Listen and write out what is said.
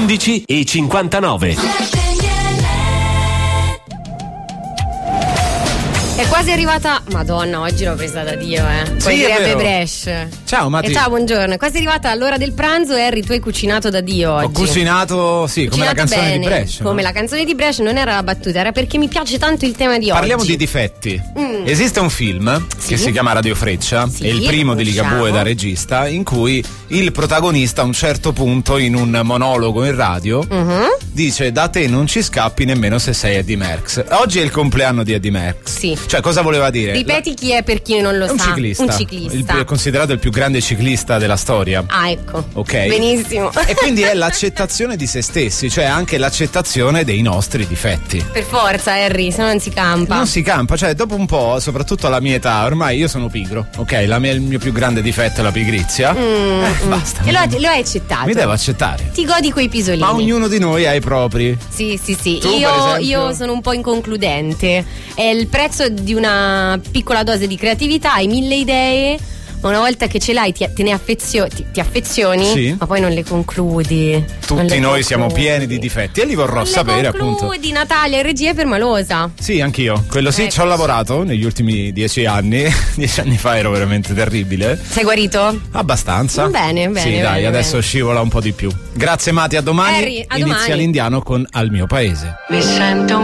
11:59. È quasi arrivata. Madonna, oggi l'ho presa da Dio, Poi direbbe Brescia. Ciao Mati. Ciao, buongiorno. È quasi arrivata l'ora del pranzo. Harry, tu hai cucinato da Dio oggi. Ho cucinato, sì, come la canzone bene, di Brescia. Come la canzone di Brescia, non era la battuta, era perché mi piace tanto il tema di oggi. Parliamo di difetti. Esiste un film che si chiama Radio Freccia, Sì, è il primo di Ligabue da regista, in cui il protagonista a un certo punto in un monologo in radio dice: da te non ci scappi nemmeno se sei Eddie Merckx. Oggi è il compleanno di Eddie Merckx. Sì. Cioè, cosa voleva dire? Ripeti chi è per chi non lo Un sa. ciclista. Un ciclista. È considerato il più grande ciclista della storia. Ah, ecco. Ok. Benissimo. E quindi è l'accettazione di se stessi, cioè anche l'accettazione dei nostri difetti. Per forza, Harry, se no non si campa. Non si campa, cioè dopo un po', soprattutto alla mia età, ormai io sono pigro, ok? Il mio più grande difetto è la pigrizia. Basta. E lo hai accettato. Mi devo accettare. Ti godi quei pisolini. Ma ognuno di noi ha i propri. Sì. Tu, per esempio? Io sono un po' inconcludente. È il prezzo di una piccola dose di creatività, hai 1000 idee. Una volta che ce l'hai ti affezioni, sì, ma poi non le concludi. Tutti noi siamo pieni di difetti e li vorrò sapere, appunto. Di Natalia, in regia è permalosa. Sì, anch'io. Quello sì, ci ho lavorato negli ultimi 10 anni. 10 anni fa ero veramente terribile. Sei guarito? Abbastanza. Bene. Sì, dai, adesso scivola un po' di più. Grazie Mati, a domani. Harry, a Inizia domani. l'Indiano con Al mio paese. Mi sento